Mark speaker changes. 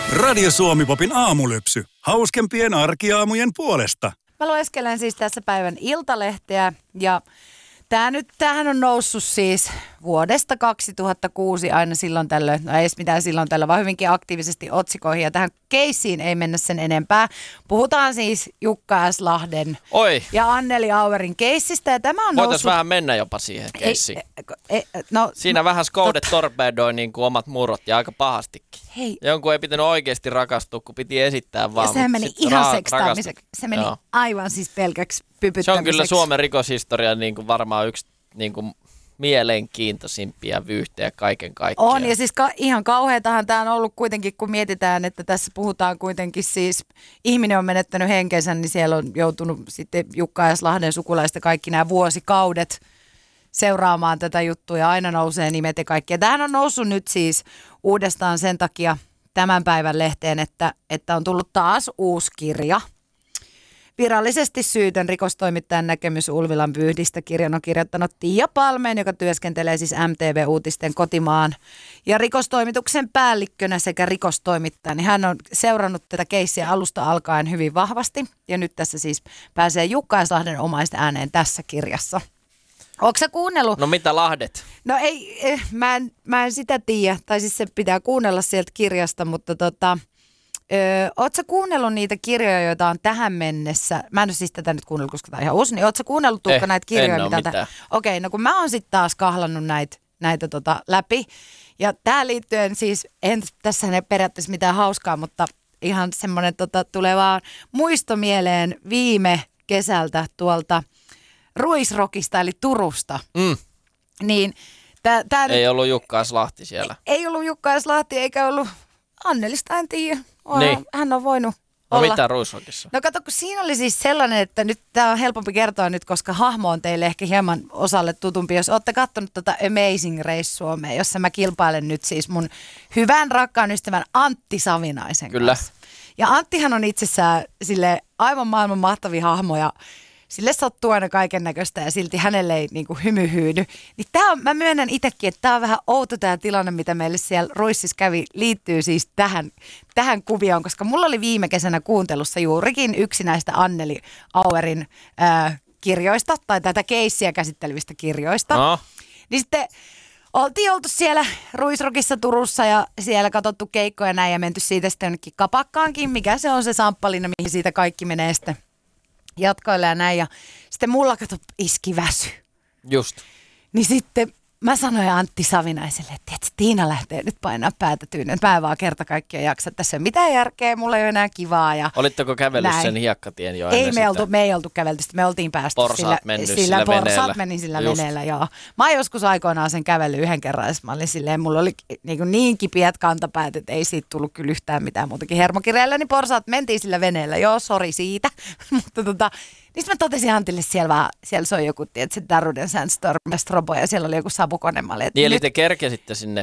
Speaker 1: Radio Suomi-popin aamulypsy. Hauskempien arkiaamujen puolesta.
Speaker 2: Mä lueskelen siis tässä päivän Iltalehteä ja tämähän on noussut siis vuodesta 2006 aina silloin tällöin, no ei edes mitään silloin tällöin, vaan hyvinkin aktiivisesti otsikoihin. Ja tähän keissiin ei mennä sen enempää. Puhutaan siis Jukka S. Lahden ja Anneli Auerin keissistä. Ja tämä on
Speaker 3: voitaisiin vähän mennä jopa siihen keissiin. Siinä vähän Skoudet torpedoi niin kuin omat murrot ja aika pahastikin.
Speaker 2: Hei.
Speaker 3: Jonkun ei pitänyt oikeasti rakastua, kun piti esittää vaan.
Speaker 2: Ja sehän meni ihan sekstaamiseksi. Se meni aivan siis pelkäksi pypyttämiseksi.
Speaker 3: Se on kyllä Suomen rikoshistorian niin kuin varmaan yksi niin kuin mielenkiintoisimpia vyyhtejä kaiken kaikkiaan.
Speaker 2: On, ja siis ihan kauheatahan tämä on ollut kuitenkin, kun mietitään, että tässä puhutaan kuitenkin siis, ihminen on menettänyt henkensä, niin siellä on joutunut sitten Jukka S. Lahden sukulaista kaikki nämä vuosikaudet seuraamaan tätä juttua, ja aina nousee nimet ja kaikki. Ja tämähän on noussut nyt siis uudestaan sen takia tämän päivän lehteen, että on tullut taas uusi kirja. Virallisesti syytön rikostoimittajan näkemys Ulvilan vyyhdistä. Kirjan on kirjoittanut Tiia Palmeen, joka työskentelee siis MTV-uutisten kotimaan ja rikostoimituksen päällikkönä sekä rikostoimittajana. Hän on seurannut tätä keissiä alusta alkaen hyvin vahvasti ja nyt tässä siis pääsee Jukka S. Lahden omaista ääneen tässä kirjassa. Ootko sä kuunnellut?
Speaker 3: No mitä Lahdet?
Speaker 2: No ei, mä en sitä tiedä, tai siis se pitää kuunnella sieltä kirjasta, mutta ootko sä kuunnellut niitä kirjoja, joita on tähän mennessä? Mä en ole siis tätä nyt kuunnellut, koska tämä on ihan uusi. Niin ootko sä kuunnellut Tuukka näitä kirjoja?
Speaker 3: En ole mitään.
Speaker 2: Okei, no kun mä oon sitten taas kahlannut näitä läpi. Ja tähän liittyen siis, tässä ei periaatteessa mitään hauskaa, mutta ihan semmoinen tulee vaan muisto mieleen viime kesältä tuolta Ruisrockista eli Turusta. Niin,
Speaker 3: ei ollut Jukka S. Lahti siellä.
Speaker 2: Ei ollut Jukka S. Lahti eikä ollut Annelista, en tiedä.
Speaker 3: Niin.
Speaker 2: Hän on voinut olla.
Speaker 3: No mitä Ruisrockissa?
Speaker 2: No kato, kun siinä oli siis sellainen, että nyt tämä on helpompi kertoa nyt, koska hahmo on teille ehkä hieman osalle tutumpi. Jos olette katsonut Amazing Race Suomea, jossa mä kilpailen nyt siis mun hyvän rakkaan ystävän Antti Savinaisen kanssa. Ja Anttihan on itsessään sille aivan maailman mahtavia hahmoja. Sille sattuu aina kaiken näköistä ja silti hänelle ei niin kuin hymy hyydy. Niin mä myönnän itsekin, että tämä on vähän outo tämä tilanne, mitä meille siellä Ruississa kävi, liittyy siis tähän kuvioon, koska mulla oli viime kesänä kuuntelussa juurikin yksi näistä Anneli Auerin kirjoista, tai tätä keissiä käsittelevistä kirjoista.
Speaker 3: No.
Speaker 2: Niin sitten oltiin oltu siellä Ruisrockissa Turussa ja siellä katsottu keikkoja näin ja menty siitä sitten jonnekin kapakkaankin, mikä se on se samppalina, mihin siitä kaikki menee sitten jatkoille ja näin. Ja sitten mulla iski väsy.
Speaker 3: Just.
Speaker 2: Niin sitten mä sanoin Antti Savinaiselle, että Tiina lähtee nyt painaa päätä tyynyn. Mä en vaan kerta kaikkiaan jaksa. Tässä ei ole mitään järkeä, mulla ei ole enää kivaa. Ja
Speaker 3: olitteko kävellyt sen hiekkatien jo ennen
Speaker 2: sitä? Me ei oltu kävelty. Me oltiin päästy sillä
Speaker 3: veneellä.
Speaker 2: Menin sillä veneellä, joo. Mä oon joskus aikoinaan sen kävellyt yhden kerran. Ja mä olin silleen, mulla oli niin kipiät kantapäät, että ei siitä tullut kyllä yhtään mitään muutakin hermokireillä. Niin porsaat mentiin sillä veneellä. Joo, sori siitä. Mutta niin mä totesin Antille siellä soi joku, se Daruden Sandstorm ja Strobo ja siellä oli joku savukone.
Speaker 3: Niin eli te kerkesitte sinne